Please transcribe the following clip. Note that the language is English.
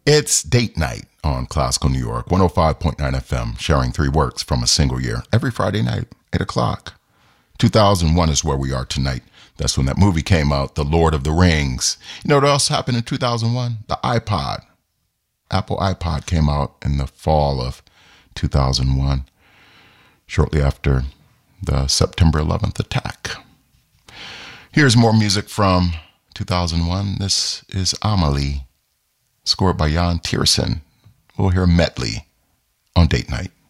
It's date night on Classical New York, 105.9 FM, sharing three works from a single year every Friday night, 8 o'clock. 2001 is where we are tonight. That's when that movie came out, The Lord of the Rings. You know what else happened in 2001? The iPod. Apple iPod came out in the fall of 2001, shortly after the September 11th attack. Here's more music from 2001. This is Amelie, scored by Jan Tiersen. We'll hear Medley on Date Night.